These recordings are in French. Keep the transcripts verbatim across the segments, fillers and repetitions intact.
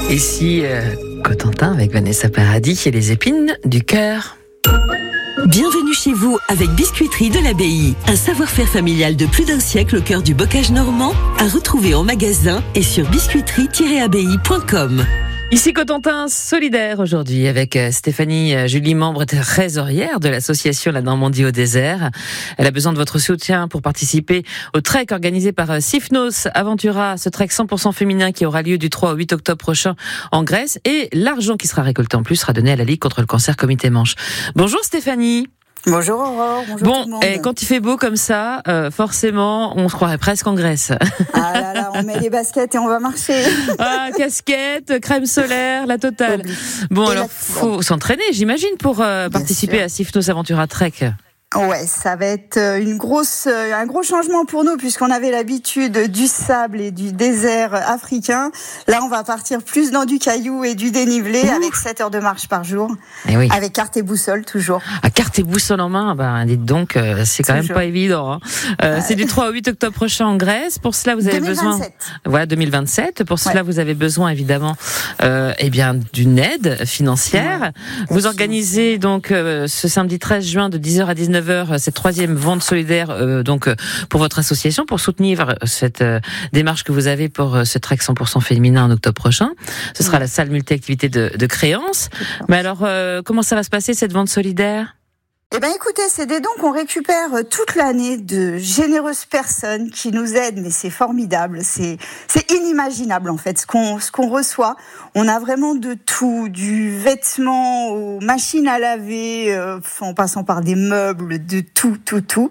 Ici, euh, Cotentin avec Vanessa Paradis et les épines du cœur. Bienvenue chez vous avec Biscuiterie de l'Abbaye. Un savoir-faire familial de plus d'un siècle au cœur du bocage normand, à retrouver en magasin et sur biscuiterie tiret abbaye point com. Ici Cotentin solidaire aujourd'hui avec Stéphanie Julie, membre et trésorière de l'association La Normandie au désert. Elle a besoin de votre soutien pour participer au trek organisé par Sifnos Aventura, ce trek cent pour cent féminin qui aura lieu du trois au huit octobre prochain en Grèce, et l'argent qui sera récolté en plus sera donné à la Ligue contre le cancer Comité Manche. Bonjour Stéphanie. Bonjour Aurore, bonjour bon, tout le monde. Et quand il fait beau comme ça, euh, forcément, on se croirait presque en Grèce. Ah là là, on met les baskets et on va marcher. Ah, casquette, crème solaire, la totale. Bon, et alors, faut s'entraîner, j'imagine, pour euh, participer sûr. à Sifnos Aventura Trek. Ouais, ça va être une grosse, un gros changement pour nous puisqu'on avait l'habitude du sable et du désert africain. Là, on va partir plus dans du caillou et du dénivelé. Ouh. Avec sept heures de marche par jour. Et oui. Avec carte et boussole, toujours. À carte et boussole en main, bah, dites donc, euh, c'est quand toujours. Même pas évident. Hein. Euh, ouais. C'est du trois au huit octobre prochain en Grèce. Pour cela, vous avez deux mille vingt-sept. besoin. Voilà, deux mille vingt-sept. Pour cela, ouais. vous avez besoin, évidemment, euh, eh bien, d'une aide financière. Ouais. Vous organisez donc euh, ce samedi treize juin de dix heures à dix-neuf heures cette troisième vente solidaire euh, donc pour votre association, pour soutenir cette euh, démarche que vous avez pour euh, ce trek cent pour cent féminin en octobre prochain. Ce sera oui. la salle multi-activité de, de Créance. Mais alors, euh, comment ça va se passer cette vente solidaire ? Eh ben, écoutez, c'est des dons qu'on récupère toute l'année de généreuses personnes qui nous aident, mais c'est formidable, c'est c'est inimaginable en fait ce qu'on ce qu'on reçoit. On a vraiment de tout, du vêtement aux machines à laver, euh, en passant par des meubles, de tout, tout, tout.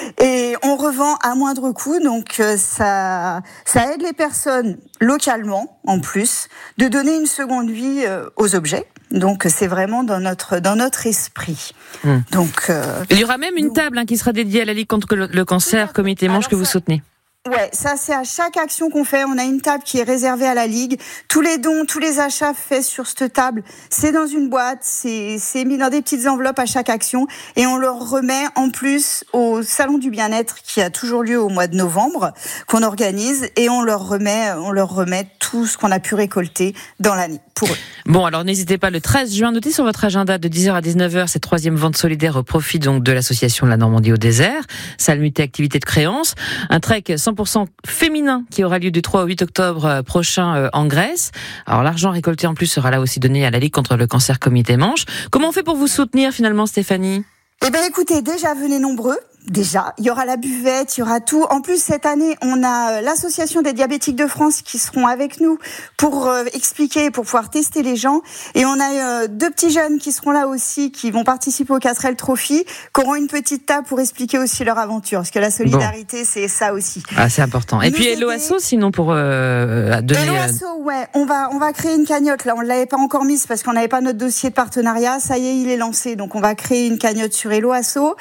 Et on revend à moindre coût, donc euh, ça ça aide les personnes localement en plus de donner une seconde vie euh, aux objets. Donc c'est vraiment dans notre dans notre esprit. Mmh. Donc euh, il y aura même une table hein, qui sera dédiée à la Ligue contre le, le cancer Comité Manche que vous soutenez. Ouais, ça c'est à chaque action qu'on fait, on a une table qui est réservée à la Ligue. Tous les dons, tous les achats faits sur cette table, c'est dans une boîte, c'est c'est mis dans des petites enveloppes à chaque action et on leur remet en plus au salon du bien-être qui a toujours lieu au mois de novembre qu'on organise et on leur remet on leur remet tout ce qu'on a pu récolter dans l'année pour eux. Bon, alors n'hésitez pas le treize juin, notez sur votre agenda de dix heures à dix-neuf heures cette troisième vente solidaire au profit donc de l'association La Normandie au désert, salle multi-activité de Créance, un trek cent pour cent féminin qui aura lieu du trois au huit octobre prochain en Grèce. Alors l'argent récolté en plus sera là aussi donné à la Ligue contre le cancer Comité Manche. Comment on fait pour vous soutenir finalement, Stéphanie ? Eh ben écoutez, déjà venez nombreux. Déjà, il y aura la buvette, il y aura tout. En plus, cette année, on a l'association des diabétiques de France qui seront avec nous pour euh, expliquer, pour pouvoir tester les gens. Et on a euh, deux petits jeunes qui seront là aussi, qui vont participer au quatre L Trophy, qui auront une petite table pour expliquer aussi leur aventure. Parce que la solidarité, bon. c'est ça aussi. Ah, c'est important. Et nous puis Hello Asso, sinon pour euh, donner... Hello Asso, ouais. On va, on va créer une cagnotte. Là, on ne l'avait pas encore mise parce qu'on n'avait pas notre dossier de partenariat. Ça y est, il est lancé. Donc, on va créer une cagnotte sur Hello Asso.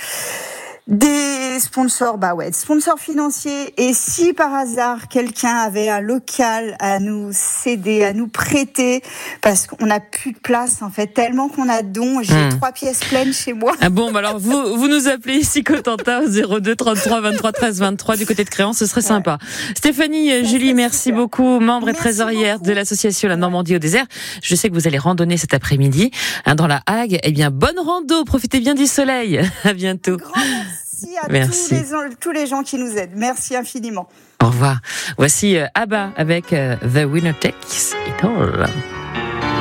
Des sponsors, bah ouais, des sponsors financiers. Et si par hasard quelqu'un avait un local à nous céder, à nous prêter, parce qu'on n'a plus de place en fait, tellement qu'on a de dons. J'ai mmh. trois pièces pleines chez moi. Ah bon, bah alors vous vous nous appelez ici Cotentin au zéro deux trente-trois vingt-trois treize vingt-trois du côté de Créance, ce serait ouais. sympa. Stéphanie, ça Julie, merci super. beaucoup, membre merci et trésorière beaucoup. de l'association La Normandie au désert. Je sais que vous allez randonner cet après-midi hein, dans la Hague. Eh bien, bonne rando, profitez bien du soleil. À bientôt. Merci à Merci. Tous, les, tous les gens qui nous aident. Merci infiniment. Au revoir. Voici ABBA avec The Winner Takes It All.